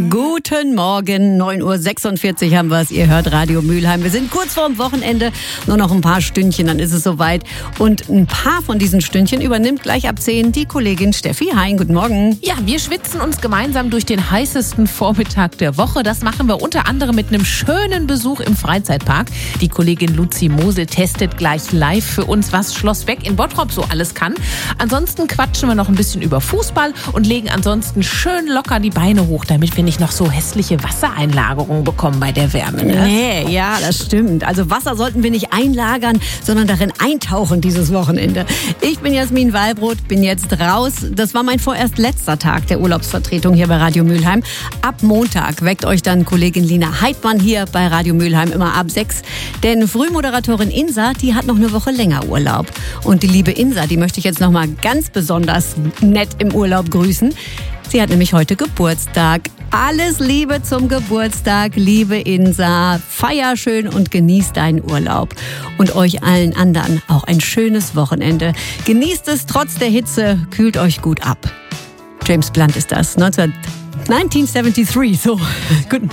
Guten Morgen, 9.46 Uhr haben wir es. Ihr hört Radio Mülheim. Wir sind kurz vorm Wochenende, nur noch ein paar Stündchen, dann ist es soweit. Und ein paar von diesen Stündchen übernimmt gleich ab 10 die Kollegin Steffi Hein. Guten Morgen. Ja, wir schwitzen uns gemeinsam durch den heißesten Vormittag der Woche. Das machen wir unter anderem mit einem schönen Besuch im Freizeitpark. Die Kollegin Luzi Mosel testet gleich live für uns, was Schloss Beck in Bottrop so alles kann. Ansonsten quatschen wir noch ein bisschen über Fußball und legen ansonsten schön locker die Beine hoch, damit wir nicht noch so hässliche Wassereinlagerungen bekommen bei der Wärme. Ne? Nee, ja, das stimmt. Also Wasser sollten wir nicht einlagern, sondern darin eintauchen dieses Wochenende. Ich bin Jasmin Wallbrot, bin jetzt raus. Das war mein vorerst letzter Tag der Urlaubsvertretung hier bei Radio Mülheim. Ab Montag weckt euch dann Kollegin Lina Heidmann hier bei Radio Mülheim immer ab 6. Denn Frühmoderatorin Insa, die hat noch eine Woche länger Urlaub. Und die liebe Insa, die möchte ich jetzt noch mal ganz besonders nett im Urlaub grüßen. Sie hat nämlich heute Geburtstag. Alles Liebe zum Geburtstag, liebe Insa. Feier schön und genieß deinen Urlaub. Und euch allen anderen auch ein schönes Wochenende. Genießt es trotz der Hitze, kühlt euch gut ab. James Blunt ist das, 1973. So, guten